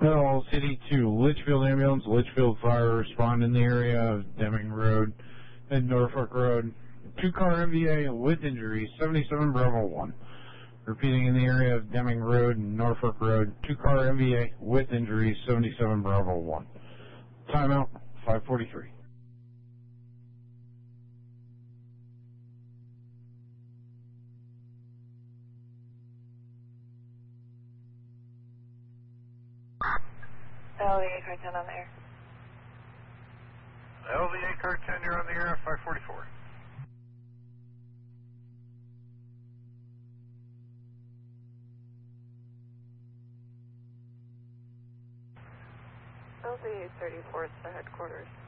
Bell City to Litchfield Ambulance, Litchfield Fire, respond in the area of Deming Road and Norfolk Road. 2-car MVA with injuries, 77 Bravo 1. Repeating in the area of Deming Road and Norfolk Road. 2-car MVA with injuries, 77 Bravo 1. Timeout, 5:43. LVA car 10 on the air. LVA car 10, you're on the air at 544. LVA 34 is the headquarters.